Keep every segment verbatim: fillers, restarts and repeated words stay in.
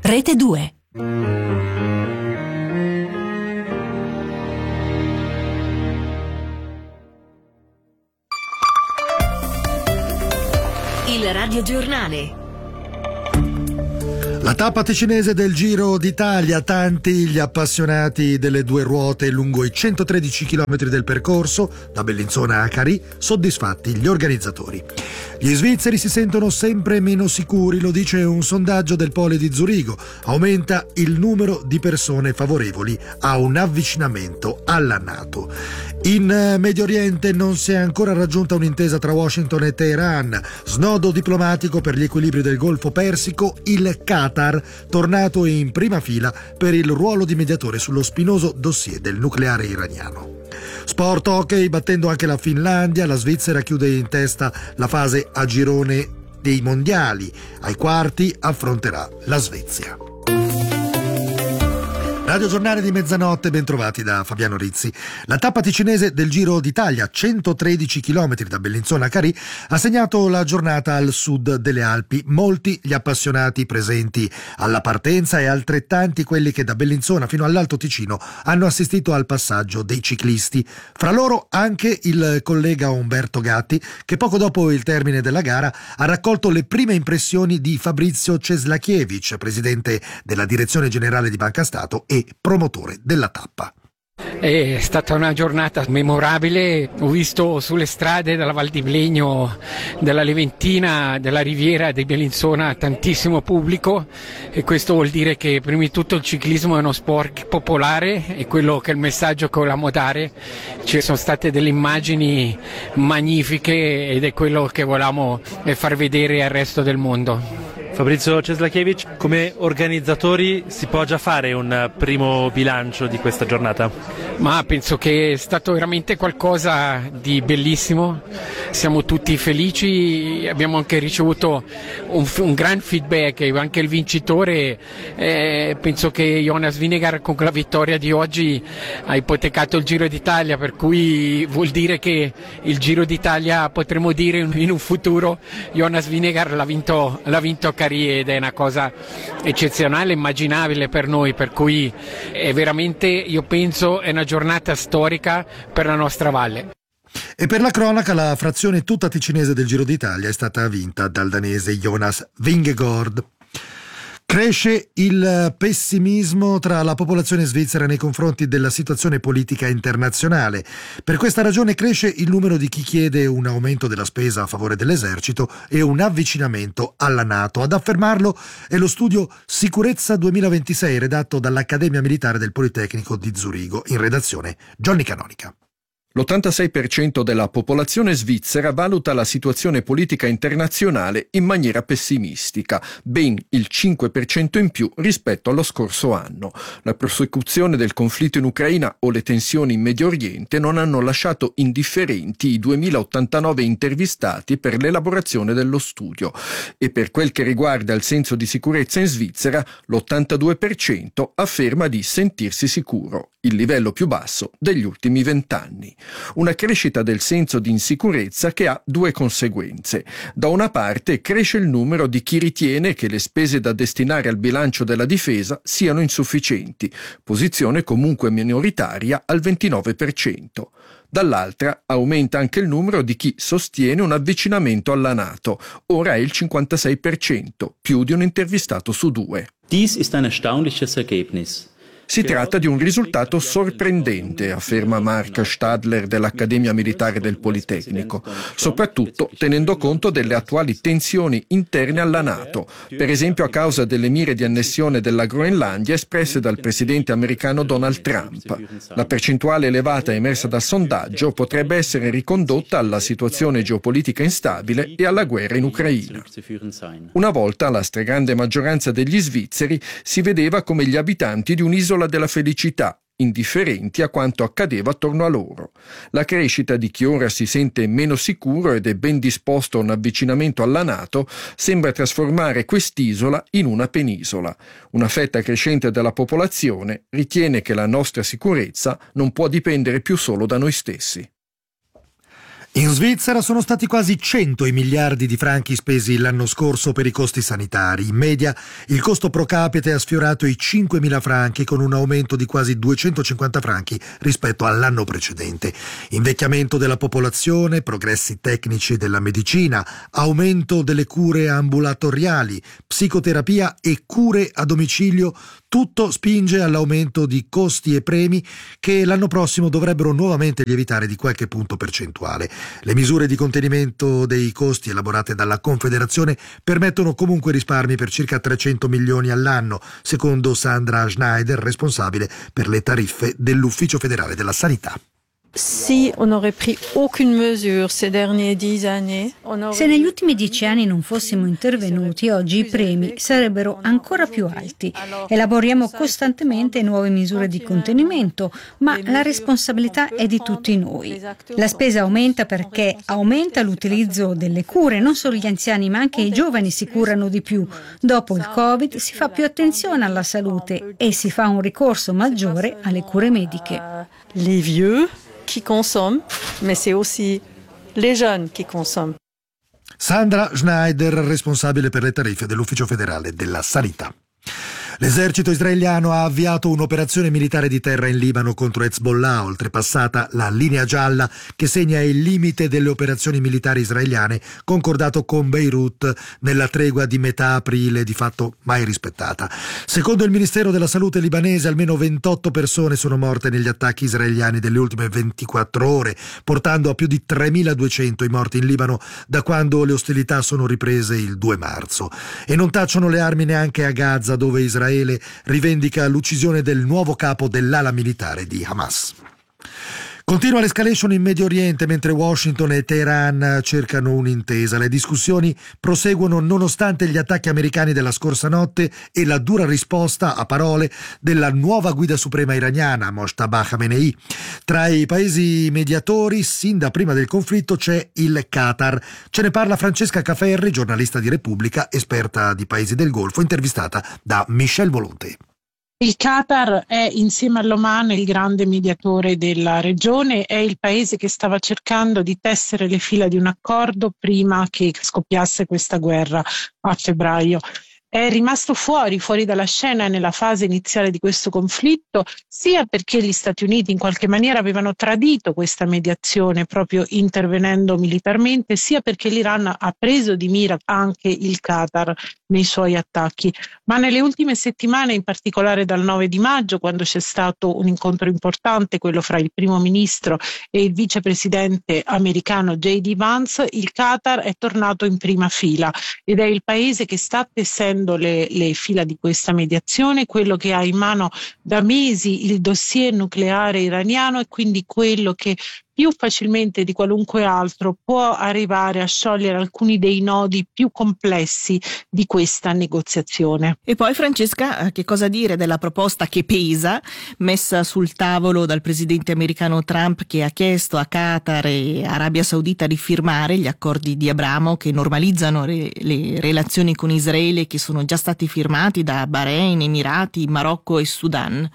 Rete due. Il radiogiornale. La tappa ticinese del Giro d'Italia, tanti gli appassionati delle due ruote lungo i centotredici chilometri del percorso, da Bellinzona a Carì, soddisfatti gli organizzatori. Gli svizzeri si sentono sempre meno sicuri, lo dice un sondaggio del Poli di Zurigo. Aumenta il numero di persone favorevoli a un avvicinamento alla NATO. In Medio Oriente non si è ancora raggiunta un'intesa tra Washington e Teheran. Snodo diplomatico per gli equilibri del Golfo Persico, il Qatar, tornato in prima fila per il ruolo di mediatore sullo spinoso dossier del nucleare iraniano. Sport hockey, battendo anche la Finlandia, la Svizzera chiude in testa la fase a girone dei mondiali. Ai quarti affronterà la Svezia. Radio Giornale di mezzanotte, bentrovati da Fabiano Rizzi. La tappa ticinese del Giro d'Italia, centotredici chilometri da Bellinzona a Carì, ha segnato la giornata al sud delle Alpi. Molti gli appassionati presenti alla partenza e altrettanti quelli che da Bellinzona fino all'Alto Ticino hanno assistito al passaggio dei ciclisti. Fra loro anche il collega Umberto Gatti, che poco dopo il termine della gara ha raccolto le prime impressioni di Fabrizio Ceslakiewicz, presidente della Direzione Generale di Banca Stato e promotore della tappa. È stata una giornata memorabile, ho visto sulle strade della Val di Blegno, della Leventina, della Riviera di Bellinzona tantissimo pubblico, e questo vuol dire che prima di tutto il ciclismo è uno sport popolare, e quello che è il messaggio che volevamo dare. Ci sono state delle immagini magnifiche ed è quello che volevamo far vedere al resto del mondo. Fabrizio Ceslakiewicz, come organizzatori si può già fare un primo bilancio di questa giornata? Ma penso che è stato veramente qualcosa di bellissimo, siamo tutti felici, abbiamo anche ricevuto un, un gran feedback, anche il vincitore, eh, penso che Jonas Vingegaard con la vittoria di oggi ha ipotecato il Giro d'Italia, per cui vuol dire che il Giro d'Italia potremo dire in un futuro Jonas Vingegaard l'ha vinto, l'ha vinto a Carì, ed è una cosa eccezionale, immaginabile per noi, per cui è veramente, io penso, è una giornata storica per la nostra valle. E per la cronaca, la frazione tutta ticinese del Giro d'Italia è stata vinta dal danese Jonas Vingegaard. Cresce il pessimismo tra la popolazione svizzera nei confronti della situazione politica internazionale. Per questa ragione cresce il numero di chi chiede un aumento della spesa a favore dell'esercito e un avvicinamento alla NATO. Ad affermarlo è lo studio Sicurezza duemilaventisei redatto dall'Accademia Militare del Politecnico di Zurigo. In redazione Johnny Canonica. L'ottantasei per cento della popolazione svizzera valuta la situazione politica internazionale in maniera pessimistica, ben il cinque per cento in più rispetto allo scorso anno. La prosecuzione del conflitto in Ucraina o le tensioni in Medio Oriente non hanno lasciato indifferenti i duemilaottantanove intervistati per l'elaborazione dello studio. E per quel che riguarda il senso di sicurezza in Svizzera, l'ottantadue per cento afferma di sentirsi sicuro, il livello più basso degli ultimi vent'anni. Una crescita del senso di insicurezza che ha due conseguenze. Da una parte cresce il numero di chi ritiene che le spese da destinare al bilancio della difesa siano insufficienti, posizione comunque minoritaria al ventinove per cento. Dall'altra aumenta anche il numero di chi sostiene un avvicinamento alla NATO, ora è il cinquantasei per cento, più di un intervistato su due. Dies ist ein erstaunliches Ergebnis. Si tratta di un risultato sorprendente, afferma Mark Stadler dell'Accademia Militare del Politecnico, soprattutto tenendo conto delle attuali tensioni interne alla NATO, per esempio a causa delle mire di annessione della Groenlandia espresse dal presidente americano Donald Trump. La percentuale elevata emersa dal sondaggio potrebbe essere ricondotta alla situazione geopolitica instabile e alla guerra in Ucraina. Una volta la stragrande maggioranza degli svizzeri si vedeva come gli abitanti di un'isola della felicità, indifferenti a quanto accadeva attorno a loro. La crescita di chi ora si sente meno sicuro ed è ben disposto a un avvicinamento alla NATO sembra trasformare quest'isola in una penisola. Una fetta crescente della popolazione ritiene che la nostra sicurezza non può dipendere più solo da noi stessi. In Svizzera sono stati quasi cento i miliardi di franchi spesi l'anno scorso per i costi sanitari. In media il costo pro capite ha sfiorato i cinquemila franchi, con un aumento di quasi duecentocinquanta franchi rispetto all'anno precedente. Invecchiamento della popolazione, progressi tecnici della medicina, aumento delle cure ambulatoriali, psicoterapia e cure a domicilio, tutto spinge all'aumento di costi e premi che l'anno prossimo dovrebbero nuovamente lievitare di qualche punto percentuale. Le misure di contenimento dei costi elaborate dalla Confederazione permettono comunque risparmi per circa trecento milioni all'anno, secondo Sandra Schneider, responsabile per le tariffe dell'Ufficio federale della sanità. Se negli ultimi dieci anni non fossimo intervenuti, oggi i premi sarebbero ancora più alti. Elaboriamo costantemente nuove misure di contenimento, ma la responsabilità è di tutti noi. La spesa aumenta perché aumenta l'utilizzo delle cure, non solo gli anziani ma anche i giovani si curano di più. Dopo il Covid si fa più attenzione alla salute e si fa un ricorso maggiore alle cure mediche. Les vieux qui consomment, mais c'est aussi les jeunes qui consomment. Sandra Schneider, responsabile per le tariffe dell'Ufficio federale della sanità. L'esercito israeliano ha avviato un'operazione militare di terra in Libano contro Hezbollah, oltrepassata la linea gialla che segna il limite delle operazioni militari israeliane concordato con Beirut nella tregua di metà aprile, di fatto mai rispettata. Secondo il Ministero della Salute libanese, almeno ventotto persone sono morte negli attacchi israeliani delle ultime ventiquattro ore, portando a più di tremiladuecento i morti in Libano da quando le ostilità sono riprese il due marzo. E non tacciono le armi neanche a Gaza, dove Israele rivendica l'uccisione del nuovo capo dell'ala militare di Hamas. Continua l'escalation in Medio Oriente mentre Washington e Teheran cercano un'intesa. Le discussioni proseguono nonostante gli attacchi americani della scorsa notte e la dura risposta a parole della nuova guida suprema iraniana, Mojtaba Khamenei. Tra i paesi mediatori, sin da prima del conflitto, c'è il Qatar. Ce ne parla Francesca Caferri, giornalista di Repubblica, esperta di paesi del Golfo, intervistata da Michel Volonté. Il Qatar è, insieme all'Oman, il grande mediatore della regione, è il paese che stava cercando di tessere le fila di un accordo prima che scoppiasse questa guerra a febbraio. È rimasto fuori, fuori dalla scena nella fase iniziale di questo conflitto, sia perché gli Stati Uniti in qualche maniera avevano tradito questa mediazione proprio intervenendo militarmente, sia perché l'Iran ha preso di mira anche il Qatar nei suoi attacchi. Ma nelle ultime settimane, in particolare dal nove di maggio, quando c'è stato un incontro importante, quello fra il primo ministro e il vicepresidente americano J D Vance, il Qatar è tornato in prima fila ed è il paese che sta tessendo Le, le fila di questa mediazione, quello che ha in mano da mesi il dossier nucleare iraniano e quindi quello che più facilmente di qualunque altro può arrivare a sciogliere alcuni dei nodi più complessi di questa negoziazione. E poi, Francesca, che cosa dire della proposta che pesa, messa sul tavolo dal presidente americano Trump, che ha chiesto a Qatar e Arabia Saudita di firmare gli accordi di Abramo che normalizzano re- le relazioni con Israele, che sono già stati firmati da Bahrain, Emirati, Marocco e Sudan?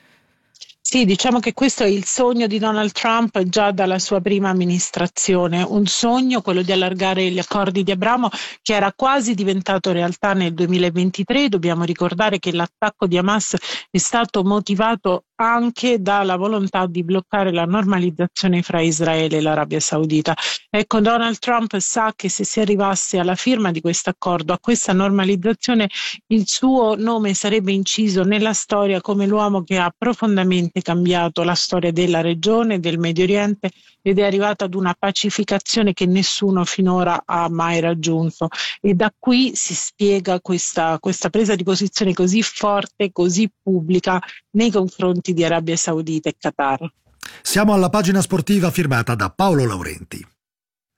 Sì, diciamo che questo è il sogno di Donald Trump già dalla sua prima amministrazione, un sogno, quello di allargare gli accordi di Abramo, che era quasi diventato realtà nel duemilaventitré. Dobbiamo ricordare che l'attacco di Hamas è stato motivato anche dalla volontà di bloccare la normalizzazione fra Israele e l'Arabia Saudita. Ecco, Donald Trump sa che se si arrivasse alla firma di questo accordo, a questa normalizzazione, il suo nome sarebbe inciso nella storia come l'uomo che ha profondamente cambiato la storia della regione, del Medio Oriente, ed è arrivato ad una pacificazione che nessuno finora ha mai raggiunto. E da qui si spiega questa, questa presa di posizione così forte, così pubblica nei confronti di Arabia Saudita e Qatar. Siamo alla pagina sportiva firmata da Paolo Laurenti.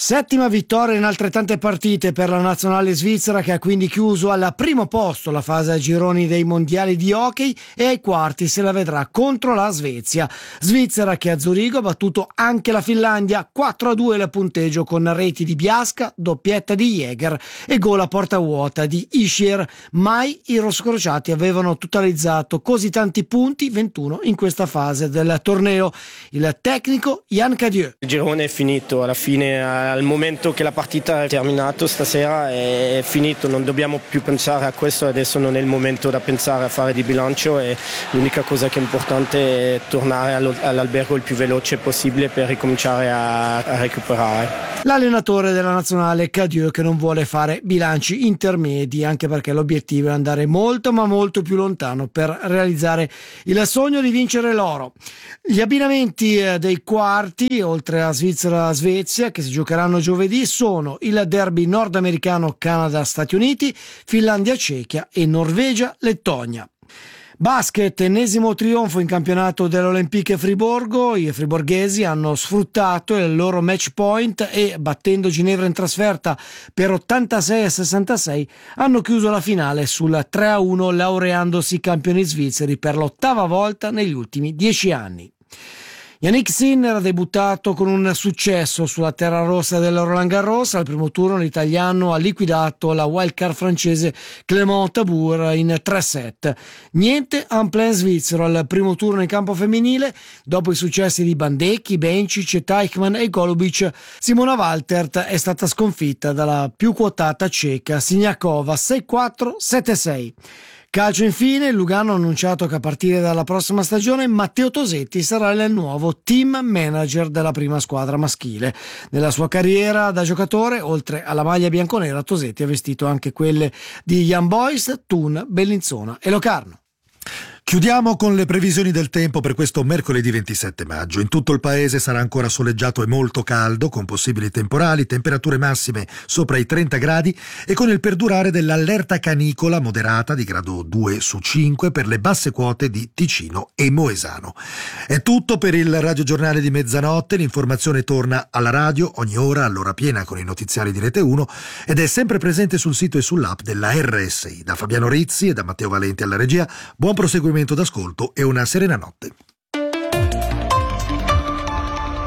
Settima vittoria in altrettante partite per la nazionale svizzera, che ha quindi chiuso al primo posto la fase a gironi dei mondiali di hockey e ai quarti se la vedrà contro la Svezia. Svizzera che a Zurigo ha battuto anche la Finlandia, quattro a due il punteggio con reti di Biasca, doppietta di Jäger e gol a porta vuota di Ischier. Mai i rossocrociati avevano totalizzato così tanti punti, ventuno in questa fase del torneo. Il tecnico Yann Cadieux. Il girone è finito alla fine. Al momento che la partita è terminata stasera è finito, non dobbiamo più pensare a questo, adesso non è il momento da pensare a fare di bilancio e l'unica cosa che è importante è tornare all'albergo il più veloce possibile per ricominciare a, a recuperare. L'allenatore della nazionale Cadieux, che non vuole fare bilanci intermedi, anche perché l'obiettivo è andare molto ma molto più lontano per realizzare il sogno di vincere l'oro. Gli abbinamenti dei quarti, oltre a Svizzera-Svezia, che si giocheranno giovedì, sono il derby nordamericano Canada-Stati Uniti, Finlandia-Cechia e Norvegia-Lettonia. Basket, ennesimo trionfo in campionato dell'Olympique Friburgo. I friborghesi hanno sfruttato il loro match point e, battendo Ginevra in trasferta per ottantasei a sessantasei, hanno chiuso la finale sul tre a uno, laureandosi campioni svizzeri per l'ottava volta negli ultimi dieci anni. Yannick Sinner ha debuttato con un successo sulla terra rossa del Roland Garros. Al primo turno l'italiano ha liquidato la wildcard francese Clément Tabour in tre set. Niente en plein svizzero al primo turno in campo femminile. Dopo i successi di Bandecchi, Bencic, Teichmann e Golubic, Simona Waltert è stata sconfitta dalla più quotata ceca Siniakova sei quattro sette sei. Calcio infine, il Lugano ha annunciato che a partire dalla prossima stagione Matteo Tosetti sarà il nuovo team manager della prima squadra maschile. Nella sua carriera da giocatore, oltre alla maglia bianconera, Tosetti ha vestito anche quelle di Young Boys, Thun, Bellinzona e Locarno. Chiudiamo con le previsioni del tempo per questo mercoledì ventisette maggio. In tutto il paese sarà ancora soleggiato e molto caldo, con possibili temporali, temperature massime sopra i trenta gradi e con il perdurare dell'allerta canicola moderata di grado due su cinque per le basse quote di Ticino e Moesano. È tutto per il radiogiornale di mezzanotte. L'informazione torna alla radio ogni ora all'ora piena con i notiziari di Rete uno ed è sempre presente sul sito e sull'app della R S I. Da Fabiano Rizzi e da Matteo Valenti alla regia, buon proseguimento d'ascolto e una serena notte.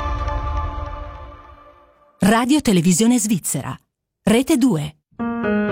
Radio Televisione Svizzera, Rete due.